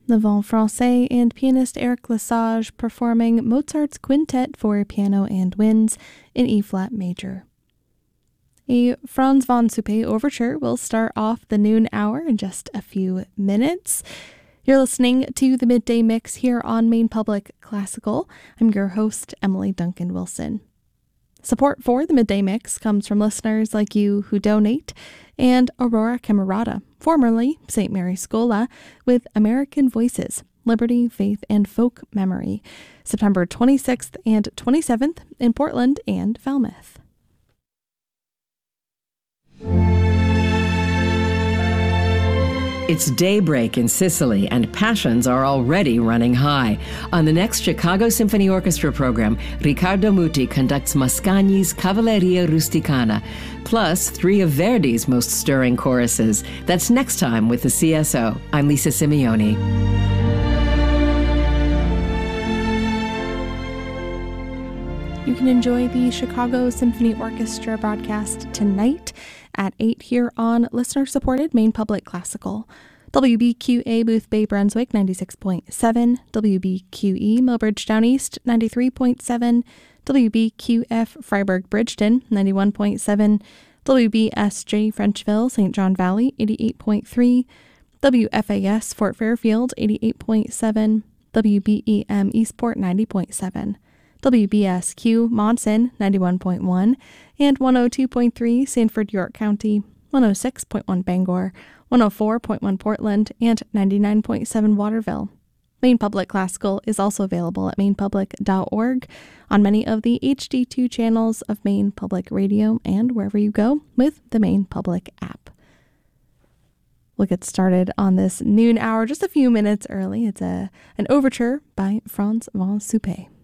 Le Vent Francais and pianist Eric Lesage performing Mozart's Quintet for Piano and Winds in E-flat major. A Franz von Suppé overture will start off the noon hour in just a few minutes. You're listening to the Midday Mix here on Maine Public Classical. I'm your host, Emily Duncan Wilson. Support for the Midday Mix comes from listeners like you who donate, and Aurora Camerata, formerly St. Mary's Schola, with American Voices, Liberty, Faith, and Folk Memory, September 26th and 27th in Portland and Falmouth. It's daybreak in Sicily, and passions are already running high. On the next Chicago Symphony Orchestra program, Riccardo Muti conducts Mascagni's Cavalleria Rusticana, plus 3 of Verdi's most stirring choruses. That's next time with the CSO. I'm Lisa Simeone. You can enjoy the Chicago Symphony Orchestra broadcast tonight at 8 here on listener-supported Maine Public Classical. WBQA Booth Bay Brunswick 96.7, WBQE Millbridge Down East 93.7, WBQF Freiburg Bridgeton 91.7, WBSJ Frenchville St. John Valley 88.3, WFAS Fort Fairfield 88.7, WBEM Eastport 90.7. WBSQ Monson 91.1 and 102.3 Sanford, York County, 106.1 Bangor, 104.1 Portland, and 99.7 Waterville. Maine Public Classical is also available at mainepublic.org on many of the HD2 channels of Maine Public Radio and wherever you go with the Maine Public app. We'll get started on this noon hour just a few minutes early. It's an overture by Franz von Suppé.